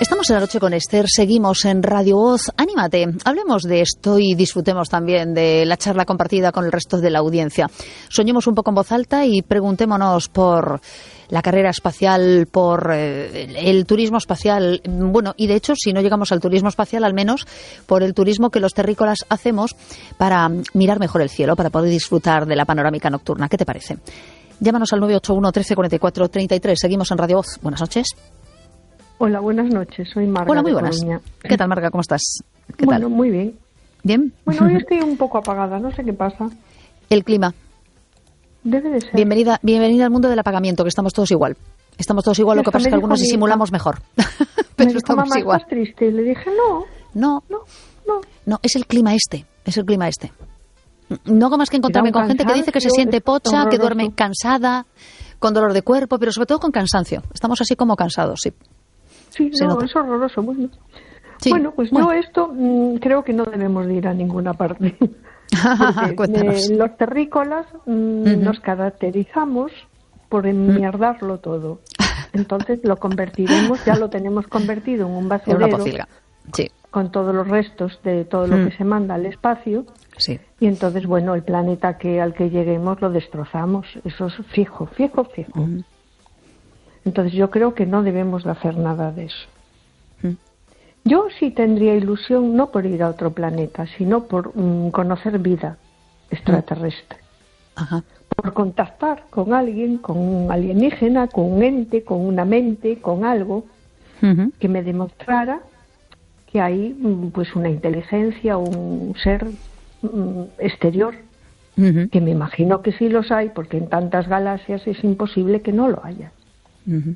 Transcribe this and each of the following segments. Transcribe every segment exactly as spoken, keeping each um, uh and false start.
Estamos en la noche con Esther, seguimos en Radio Voz. Anímate, hablemos de esto y disfrutemos también de la charla compartida con el resto de la audiencia. Soñemos un poco en voz alta y preguntémonos por la carrera espacial, por eh, el turismo espacial. Bueno, y de hecho, si no llegamos al turismo espacial, al menos por el turismo que los terrícolas hacemos para mirar mejor el cielo, para poder disfrutar de la panorámica nocturna. ¿Qué te parece? Llámanos al nueve ocho uno, trece, cuarenta y cuatro, treinta y tres. Seguimos en Radio Voz. Buenas noches. Hola, buenas noches. Soy Marga. Hola, muy buenas. Coruña. ¿Qué tal, Marga? ¿Cómo estás? ¿Qué bueno, tal? muy bien. ¿Bien? Bueno, hoy estoy un poco apagada, no sé qué pasa. El clima. Debe de ser. Bienvenida, bienvenida al mundo del apagamiento, que estamos todos igual. Estamos todos igual, lo que pasa es que algunos disimulamos mejor. Pero me estamos mamá, igual. ¿Estás triste? Y le dije, no. No, no, no. No, es el clima este, es el clima este. No hago más que encontrarme con gente que dice que se siente pocha, que duerme cansada, con dolor de cuerpo, pero sobre todo con cansancio. Estamos así como cansados, sí. Sí, no, nota. Es horroroso. Bueno, sí, bueno pues bueno. yo esto mmm, creo que no debemos de ir a ninguna parte. Porque eh, los terrícolas mmm, uh-huh. nos caracterizamos por enmierdarlo todo. Entonces lo convertiremos, ya lo tenemos convertido en un basurero sí. con todos los restos de todo lo uh-huh. que se manda al espacio. Sí. Y entonces, bueno, el planeta que al que lleguemos lo destrozamos. Eso es fijo, fijo, fijo. Uh-huh. Entonces yo creo que no debemos de hacer nada de eso. ¿Mm? Yo sí tendría ilusión, no por ir a otro planeta, sino por um, conocer vida extraterrestre. Ajá. Por contactar con alguien, con un alienígena, con un ente, con una mente, con algo uh-huh. que me demostrara que hay pues una inteligencia, un ser um, exterior, uh-huh. que me imagino que sí los hay, porque en tantas galaxias es imposible que no lo haya. Uh-huh.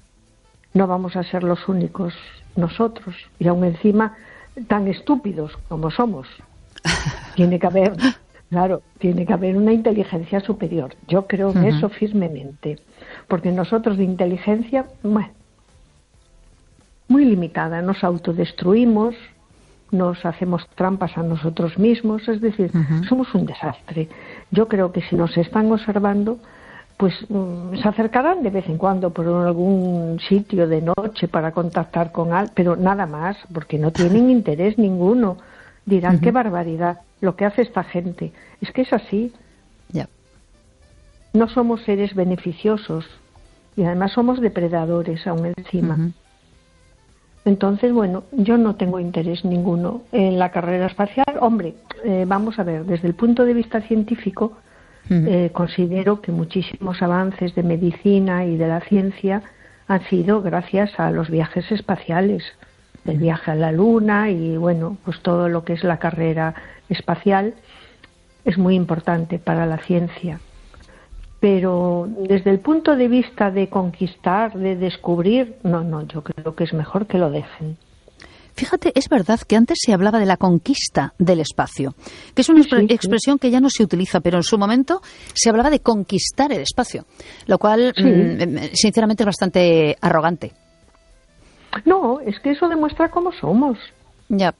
No vamos a ser los únicos nosotros, y aún encima tan estúpidos como somos. Tiene que haber, claro, tiene que haber una inteligencia superior. Yo creo en uh-huh. eso firmemente, porque nosotros de inteligencia, bueno, muy limitada, nos autodestruimos, nos hacemos trampas a nosotros mismos, es decir, uh-huh. somos un desastre. Yo creo que si nos están observando, pues um, se acercarán de vez en cuando por algún sitio de noche para contactar con alguien, pero nada más, porque no tienen interés ninguno. Dirán, uh-huh. qué barbaridad, lo que hace esta gente. Es que es así. Yeah. No somos seres beneficiosos y además somos depredadores aún encima. Uh-huh. Entonces, bueno, yo no tengo interés ninguno en la carrera espacial. Hombre, eh, vamos a ver, desde el punto de vista científico, Uh-huh. Eh, considero que muchísimos avances de medicina y de la ciencia han sido gracias a los viajes espaciales, el viaje a la Luna y bueno, pues todo lo que es la carrera espacial es muy importante para la ciencia. Pero desde el punto de vista de conquistar, de descubrir, no, no, yo creo que es mejor que lo dejen. Fíjate, es verdad que antes se hablaba de la conquista del espacio, que es una expre- sí, expresión sí. que ya no se utiliza, pero en su momento se hablaba de conquistar el espacio, lo cual, sí. mmm, sinceramente, es bastante arrogante. No, es que eso demuestra cómo somos. Ya.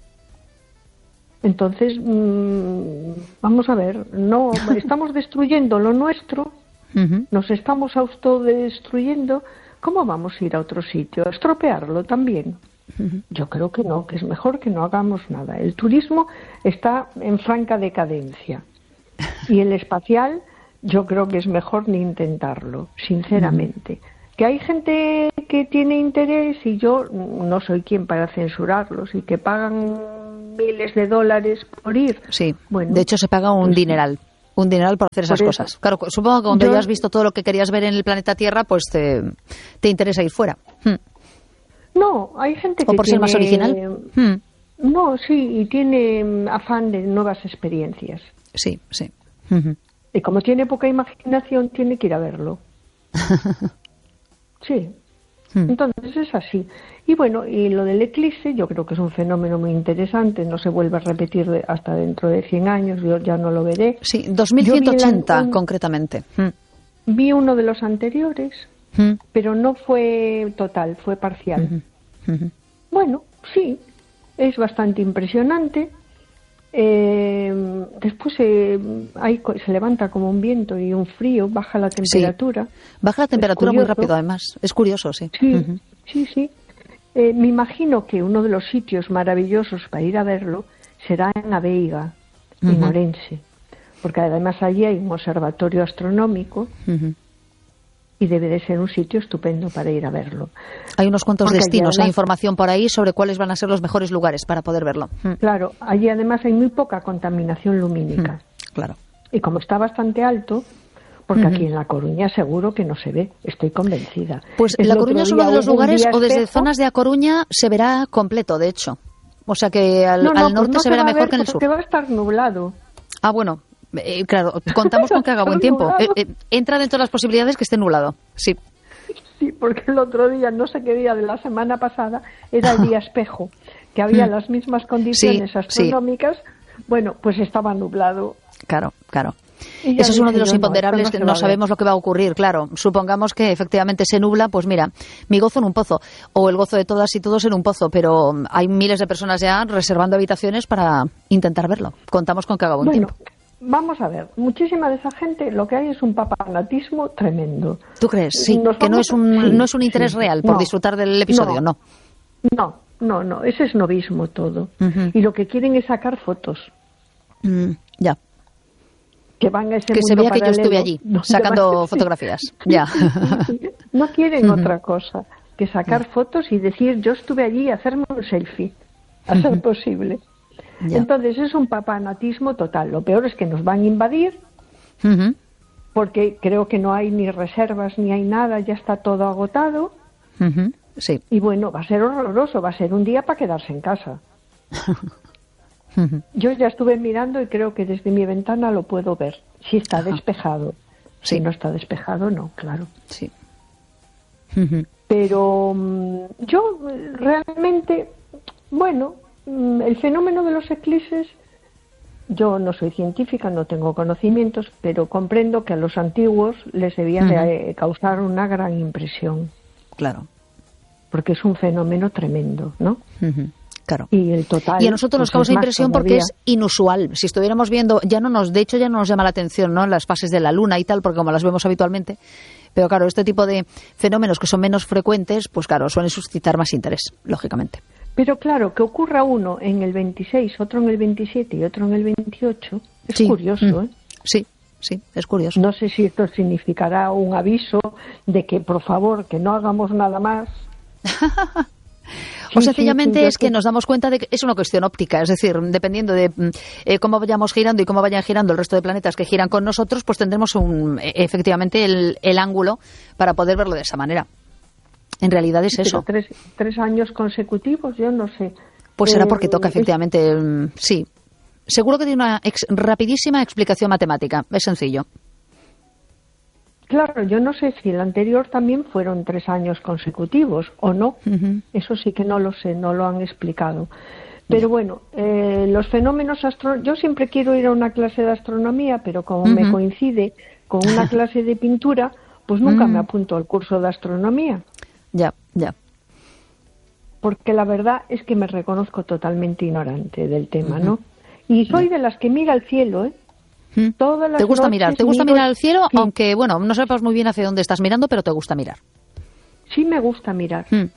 Entonces, mmm, vamos a ver, no estamos destruyendo lo nuestro, uh-huh. nos estamos autodestruyendo, ¿cómo vamos a ir a otro sitio? ¿A estropearlo también? Yo creo que no, que es mejor que no hagamos nada. El turismo está en franca decadencia y el espacial yo creo que es mejor ni intentarlo, sinceramente. Que hay gente que tiene interés y yo no soy quien para censurarlos y que pagan miles de dólares por ir. Sí, bueno, de hecho se paga un pues, dineral. Un dineral por hacer esas por cosas. Claro, supongo que cuando yo, ya has visto todo lo que querías ver en el planeta Tierra, pues te, te interesa ir fuera. Hmm. No, hay gente que ¿O por tiene, ser más original? Hmm. No, sí, y tiene afán de nuevas experiencias. Sí, sí. Uh-huh. Y como tiene poca imaginación, tiene que ir a verlo. Sí. Hmm. Entonces es así. Y bueno, y lo del eclipse, yo creo que es un fenómeno muy interesante. No se vuelve a repetir de, hasta dentro de cien años, yo ya no lo veré. Sí, dos mil ciento ochenta un, concretamente. Hmm. Vi uno de los anteriores. Hmm. Pero no fue total, fue parcial. Uh-huh. Uh-huh. Bueno, sí, es bastante impresionante. Eh, después eh, hay, se levanta como un viento y un frío, baja la temperatura. Sí. Baja la temperatura muy rápido, además. Es curioso, sí. Sí, uh-huh. sí, sí. Eh, me imagino que uno de los sitios maravillosos para ir a verlo será en A Veiga, uh-huh. en Orense, porque además allí hay un observatorio astronómico uh-huh. y debe de ser un sitio estupendo para ir a verlo. Hay unos cuantos porque destinos, además, hay información por ahí sobre cuáles van a ser los mejores lugares para poder verlo. Claro, allí además hay muy poca contaminación lumínica. Uh-huh. Claro. Y como está bastante alto, porque uh-huh. aquí en La Coruña seguro que no se ve, estoy convencida. Pues en La Coruña es uno de los lugares, o desde espejo, zonas de A Coruña se verá completo, de hecho. O sea que al, no, no, al norte pues no se verá va mejor que en el sur. Porque va a estar nublado. Ah, bueno, eh, claro, contamos con que haga buen tiempo. Eh, eh, entra dentro de las posibilidades que esté nublado, sí. Sí, porque el otro día, no sé qué día de la semana pasada, era el día espejo, que había mm. las mismas condiciones sí, astronómicas, sí. Bueno, pues estaba nublado. Claro, claro. Eso es uno de los imponderables, no, que no sabemos lo que va a ocurrir, claro. Supongamos que efectivamente se nubla, pues mira, mi gozo en un pozo, o el gozo de todas y todos en un pozo, pero hay miles de personas ya reservando habitaciones para intentar verlo. Contamos con que haga buen bueno, tiempo. Vamos a ver, muchísima de esa gente lo que hay es un papanatismo tremendo. ¿Tú crees? Sí, Nos que vamos... no es un sí, no es un interés sí. real por no, disfrutar del episodio, no. No, no, no, ese es novismo todo. Uh-huh. Y lo que quieren es sacar fotos. Mm, ya. Que van a ese que mundo se vea paralelo, que yo estuve allí sacando fotografías. Ya. No quieren uh-huh. otra cosa que sacar uh-huh. fotos y decir yo estuve allí y hacerme un selfie, a ser uh-huh. posible. Ya. Entonces es un papanatismo total. Lo peor es que nos van a invadir uh-huh. porque creo que no hay ni reservas ni hay nada, ya está todo agotado. Uh-huh. Sí. Y bueno, va a ser horroroso, va a ser un día para quedarse en casa. Yo ya estuve mirando y creo que desde mi ventana lo puedo ver. Si está Ajá. despejado. Sí. Si no está despejado, no, claro. Sí. Pero um, yo realmente, bueno, um, el fenómeno de los eclipses, yo no soy científica, no tengo conocimientos, pero comprendo que a los antiguos les debía uh-huh. de causar una gran impresión. Claro. Porque es un fenómeno tremendo, ¿no? Uh-huh. Claro. Y el total, y a nosotros nos pues causa impresión porque es inusual. Si estuviéramos viendo, ya no nos, de hecho ya no nos llama la atención, ¿no? Las fases de la luna y tal, porque como las vemos habitualmente. Pero claro, este tipo de fenómenos que son menos frecuentes, pues claro, suelen suscitar más interés, lógicamente. Pero claro, que ocurra uno en el veintiséis, otro en el veintisiete y otro en el veintiocho, es sí. curioso, mm. ¿eh? Sí, sí, es curioso. No sé si esto significará un aviso de que, por favor, que no hagamos nada más. O sencillamente sí, sí, es que nos damos cuenta de que es una cuestión óptica, es decir, dependiendo de eh, cómo vayamos girando y cómo vayan girando el resto de planetas que giran con nosotros, pues tendremos un, efectivamente el, el ángulo para poder verlo de esa manera. En realidad es eso. Tres, tres años consecutivos, yo no sé. Pues será porque toca, efectivamente, es... sí. Seguro que tiene una ex, rapidísima explicación matemática, es sencillo. Claro, yo no sé si el anterior también fueron tres años consecutivos o no. Uh-huh. Eso sí que no lo sé, no lo han explicado. Pero bueno, eh, los fenómenos astronómicos... Yo siempre quiero ir a una clase de astronomía, pero como uh-huh. me coincide con una clase de pintura, pues nunca uh-huh. me apunto al curso de astronomía. Ya, ya. Porque la verdad es que me reconozco totalmente ignorante del tema, uh-huh. ¿no? Y soy de las que mira al cielo, ¿eh? Todas las ¿Te gusta mirar? ¿Te gusta miro... mirar al cielo? Sí. Aunque, bueno, no sepas muy bien hacia dónde estás mirando, pero te gusta mirar. Sí me gusta mirar. Mm.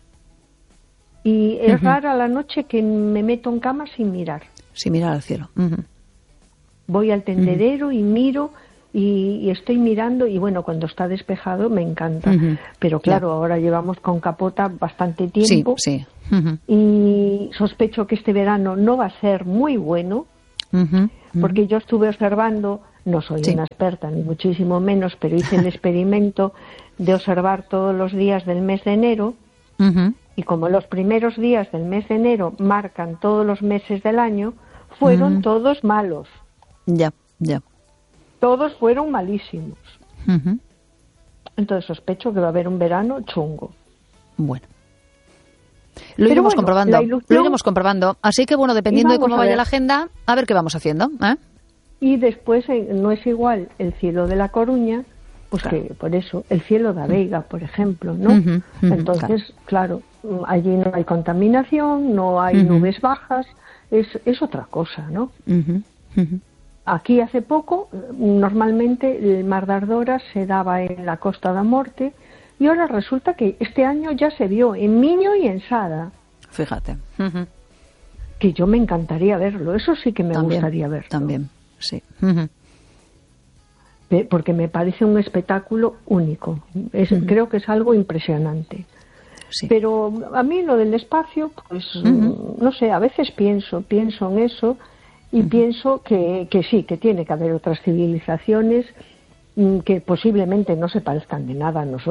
Y es uh-huh. rara la noche que me meto en cama sin mirar. Sin mirar al cielo. Uh-huh. Voy al tendedero uh-huh. y miro y, y estoy mirando y bueno, cuando está despejado me encanta. Uh-huh. Pero claro, yeah. ahora llevamos con capota bastante tiempo. Sí, sí. Uh-huh. Y sospecho que este verano no va a ser muy bueno. Uh-huh. Porque yo estuve observando, no soy sí. una experta ni muchísimo menos, pero hice el experimento de observar todos los días del mes de enero uh-huh. y como los primeros días del mes de enero marcan todos los meses del año, fueron uh-huh. todos malos. Ya, ya. Todos fueron malísimos. Uh-huh. Entonces sospecho que va a haber un verano chungo. Bueno. Lo iremos, bueno, comprobando, ilusión... lo iremos comprobando. Así que, bueno, dependiendo de cómo vaya la agenda, a ver qué vamos haciendo. ¿eh? Y después eh, no es igual el cielo de La Coruña, pues claro. que por eso, el cielo de A Veiga, por ejemplo, ¿no? Uh-huh, uh-huh, Entonces, claro. claro, allí no hay contaminación, no hay uh-huh. nubes bajas, es, es otra cosa, ¿no? Uh-huh, uh-huh. Aquí hace poco, normalmente el Mar de Ardora se daba en la Costa da Morte, y ahora resulta que este año ya se vio en Miño y en Sada. Fíjate. Uh-huh. Que yo me encantaría verlo, eso sí que me también, gustaría verlo. También, sí. Uh-huh. Porque me parece un espectáculo único. Es, uh-huh. Creo que es algo impresionante. Sí. Pero a mí lo del espacio, pues uh-huh. no sé, a veces pienso, pienso en eso y uh-huh. pienso que, que sí, que tiene que haber otras civilizaciones que posiblemente no se parezcan de nada a nosotros.